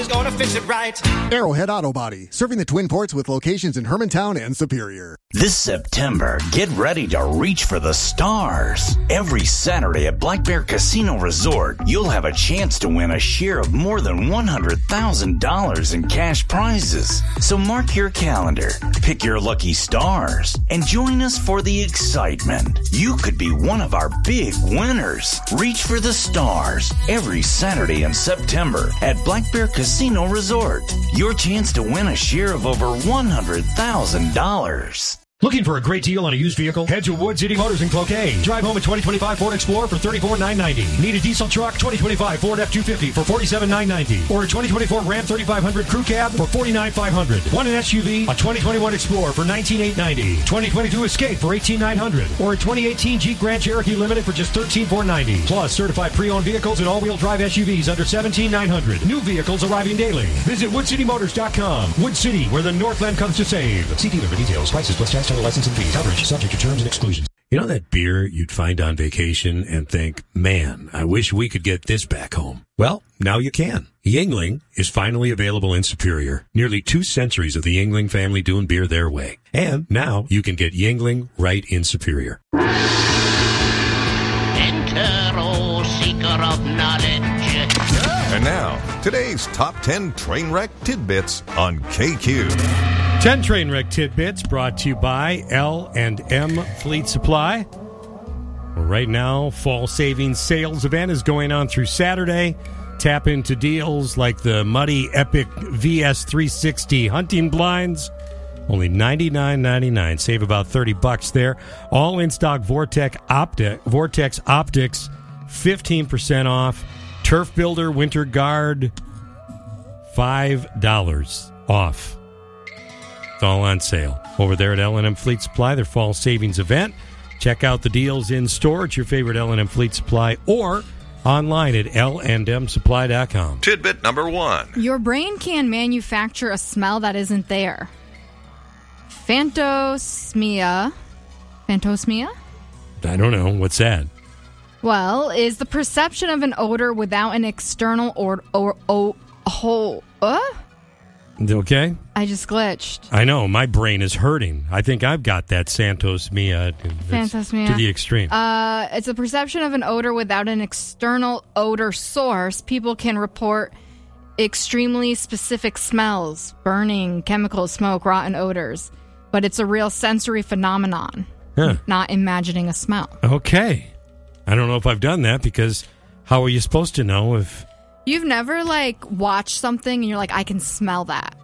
always gonna fix it right. Arrowhead Auto Body, serving the Twin Ports with locations in Hermantown and Superior. This September, get ready to reach for the stars. Every Saturday at Black Bear Casino Resort, you'll have a chance to win a share of more than $100,000 in cash prizes. So mark your calendar, pick your lucky stars, and join us for the excitement. You could be one of our big winners. Reach for the stars every Saturday in September at Black Bear Casino Resort. Your chance to win a share of over $100,000. Looking for a great deal on a used vehicle? Head to Wood City Motors in Cloquet. Drive home a 2025 Ford Explorer for $34,990. Need a diesel truck? 2025 Ford F-250 for $47,990. Or a 2024 Ram 3500 Crew Cab for $49,500. Want an SUV? A 2021 Explorer for $19,890. 2022 Escape for $18,900. Or a 2018 Jeep Grand Cherokee Limited for just $13,490. Plus certified pre-owned vehicles and all-wheel drive SUVs under $17,900. New vehicles arriving daily. Visit WoodCityMotors.com. Wood City, where the Northland comes to save. See dealer for details. Prices plus tax, license and fees. Coverage subject to terms and exclusions. You know that beer you'd find on vacation and think, man, I wish we could get this back home. Well, now you can. Yuengling is finally available in Superior. Nearly 2 centuries of the Yuengling family doing beer their way. And now you can get Yuengling right in Superior. Enter, O seeker of knowledge. And now, today's top 10 train wreck tidbits on KQ. 10 train wreck tidbits brought to you by L&M Fleet Supply. Well, right now, fall savings sales event is going on through Saturday. Tap into deals like the Muddy Epic VS360 hunting blinds. Only $99.99. Save about $30 there. All in-stock Vortex Optics, 15% off. Turf Builder Winter Guard, $5 off. It's all on sale over there at L&M Fleet Supply, their fall savings event. Check out the deals in store at your favorite L&M Fleet Supply or online at lndmsupply.com. Tidbit number 1. Your brain can manufacture a smell that isn't there. Phantosmia? I don't know. What's that? Well, is the perception of an odor without an external Okay. I just glitched. I know. My brain is hurting. I think I've got that Phantosmia to the extreme. It's a perception of an odor without an external odor source. People can report extremely specific smells, burning, chemical smoke, rotten odors. But it's a real sensory phenomenon, not imagining a smell. Okay. I don't know if I've done that because how are you supposed to know if... You've never, watched something and you're like, I can smell that.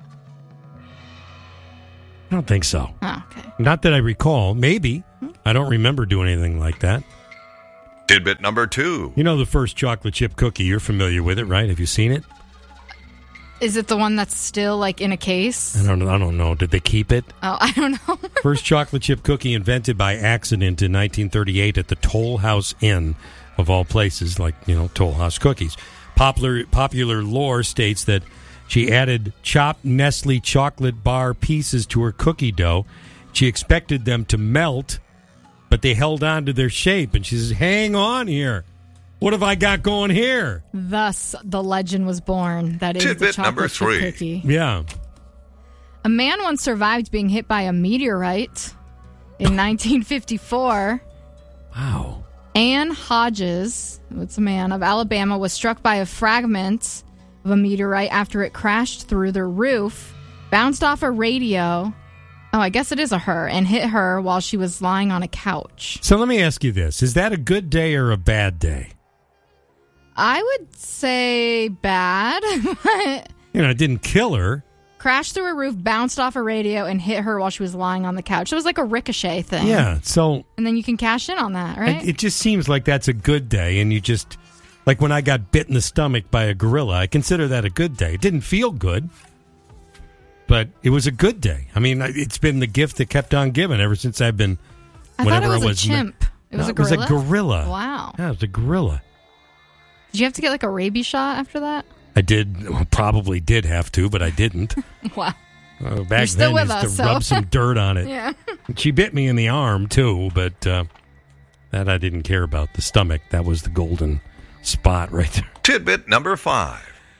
I don't think so. Oh, okay. Not that I recall. Maybe. I don't remember doing anything like that. Tidbit number 2. You know the first chocolate chip cookie. You're familiar with it, right? Have you seen it? Is it the one that's still, in a case? I don't know. Did they keep it? Oh, I don't know. First chocolate chip cookie invented by accident in 1938 at the Toll House Inn, of all places, Toll House cookies. Popular lore states that she added chopped Nestle chocolate bar pieces to her cookie dough. She expected them to melt, but they held on to their shape. And she says, hang on here. What have I got going here? Thus, the legend was born. That is Tidbit the chocolate number 3. chip cookie. Yeah. A man once survived being hit by a meteorite in 1954. Wow. Ann Hodges, what's a man, of Alabama, was struck by a fragment of a meteorite after it crashed through the roof, bounced off a radio, I guess it is a her, and hit her while she was lying on a couch. So let me ask you this. Is that a good day or a bad day? I would say bad. It didn't kill her. Crashed through a roof, bounced off a radio, and hit her while she was lying on the couch. It was like a ricochet thing. Yeah, so... And then you can cash in on that, right? It just seems like that's a good day, and you just... Like when I got bit in the stomach by a gorilla, I consider that a good day. It didn't feel good, but it was a good day. I mean, it's been the gift that kept on giving ever since I've been... I thought it was a chimp. It was a gorilla? It was a gorilla. Wow. Yeah, it was a gorilla. Did you have to get a rabies shot after that? I probably did have to, but I didn't. Wow. Back You're still then, with us, to rub some dirt on it. Yeah. She bit me in the arm, too, but that I didn't care about. The stomach, that was the golden spot right there. Tidbit number 5.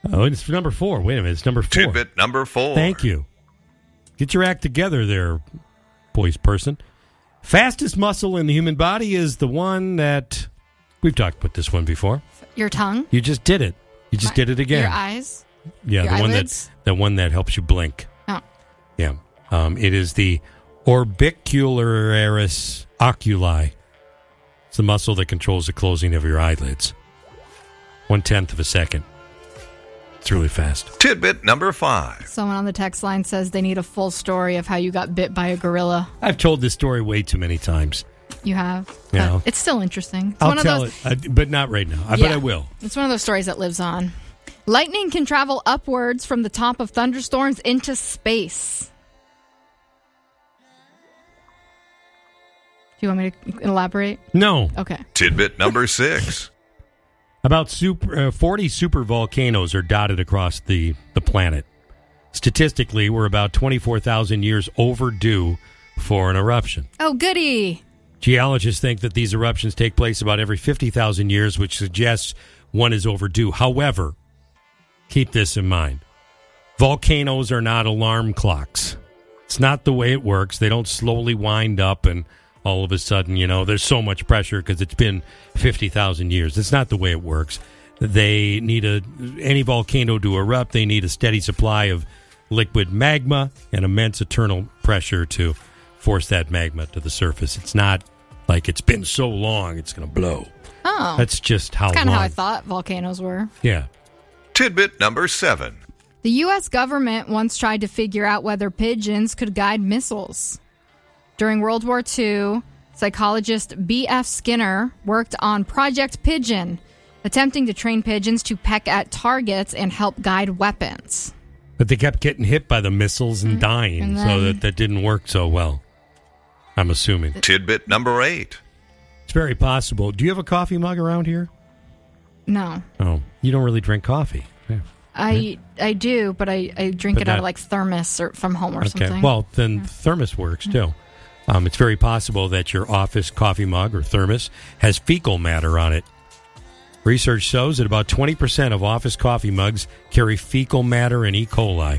Oh, it's number 4. Wait a minute. It's number 4. Tidbit number 4. Thank you. Get your act together there, boys person. Fastest muscle in the human body is the one that... We've talked about this one before. Your tongue? You just did it. You just did it again. Your eyes? Yeah, Your eyelids? the one that helps you blink. Oh. Yeah. It is the orbicularis oculi. It's the muscle that controls the closing of your eyelids. 1/10 of a second. It's really fast. Tidbit number 5. Someone on the text line says they need a full story of how you got bit by a gorilla. I've told this story way too many times. You have? Yeah. It's still interesting. It's I'll one of tell those, it, but not right now. But I will. It's one of those stories that lives on. Lightning can travel upwards from the top of thunderstorms into space. Do you want me to elaborate? No. Okay. Tidbit number 6. About 40 super volcanoes are dotted across the planet. Statistically, we're about 24,000 years overdue for an eruption. Oh, goody. Geologists think that these eruptions take place about every 50,000 years, which suggests one is overdue. However, keep this in mind. Volcanoes are not alarm clocks. It's not the way it works. They don't slowly wind up and all of a sudden, there's so much pressure because it's been 50,000 years. It's not the way it works. They need any volcano to erupt, they need a steady supply of liquid magma and immense eternal pressure to force that magma to the surface. It's not like it's been so long it's going to blow. Oh. That's just how That's kind of long. how I thought volcanoes were. Yeah. Tidbit number 7. The U.S. government once tried to figure out whether pigeons could guide missiles. During World War II, psychologist B.F. Skinner worked on Project Pigeon, attempting to train pigeons to peck at targets and help guide weapons. But they kept getting hit by the missiles and dying, and so then- that didn't work so well. I'm assuming. Tidbit number 8. It's very possible. Do you have a coffee mug around here? No. Oh, you don't really drink coffee. Yeah. I do, but I drink But it out not- of like thermos or from home or Okay. something. Well, then thermos works too. It's very possible that your office coffee mug or thermos has fecal matter on it. Research shows that about 20% of office coffee mugs carry fecal matter and E. coli.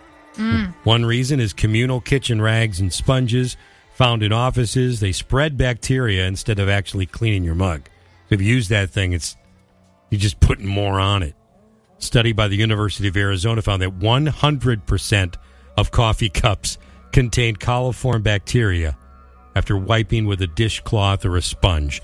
One reason is communal kitchen rags and sponges found in offices. They spread bacteria instead of actually cleaning your mug. If you use that thing, you're just putting more on it. Study by the University of Arizona found that 100% of coffee cups contained coliform bacteria after wiping with a dishcloth or a sponge.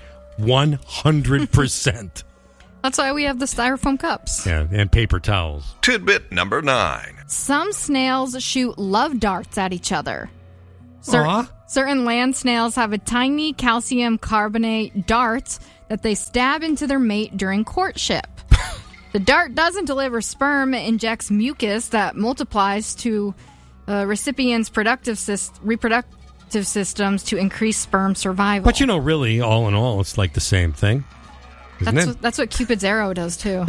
100%. That's why we have the styrofoam cups. Yeah, and paper towels. Tidbit number 9. Some snails shoot love darts at each other. Aw. Certain land snails have a tiny calcium carbonate dart that they stab into their mate during courtship. The dart doesn't deliver sperm, it injects mucus that multiplies to recipients' reproductive systems to increase sperm survival. But really, all in all, it's like the same thing. Isn't That's what Cupid's arrow does too.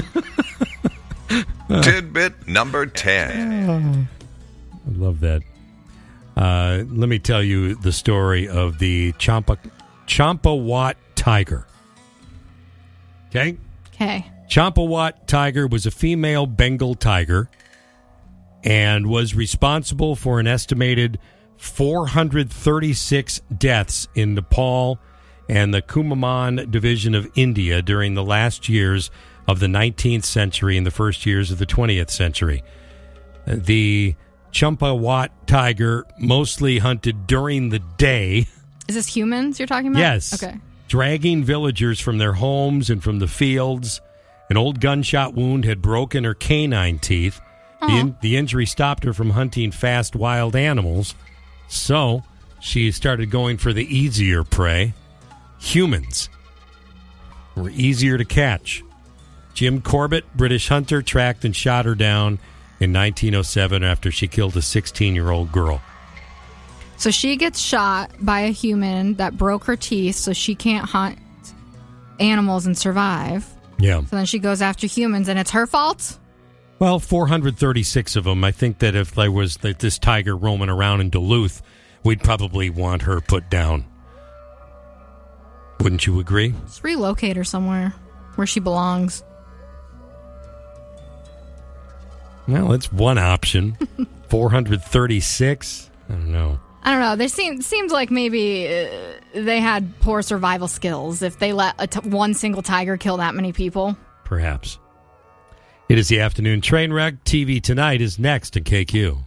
Tidbit number 10. I love that. Let me tell you the story of the Champawat tiger. Okay? Okay. Champawat tiger was a female Bengal tiger and was responsible for an estimated 436 deaths in Nepal and the Kumaon division of India during the last years of the 19th century and the first years of the 20th century. The Champawat tiger mostly hunted during the day. Is this humans you're talking about? Yes. Okay. Dragging villagers from their homes and from the fields. An old gunshot wound had broken her canine teeth. The injury stopped her from hunting fast wild animals. So she started going for the easier prey. Humans were easier to catch. Jim Corbett, British hunter, tracked and shot her down in 1907 after she killed a 16-year-old girl. So she gets shot by a human that broke her teeth, so she can't hunt animals and survive. Yeah. So then she goes after humans, and it's her fault? Well, 436 of them. I think that if there was this tiger roaming around in Duluth, we'd probably want her put down. Wouldn't you agree? Just relocate her somewhere where she belongs. Well, it's one option. 436? I don't know. There seems like maybe they had poor survival skills if they let one single tiger kill that many people. Perhaps. It is the afternoon train wreck. TV Tonight is next at KQ.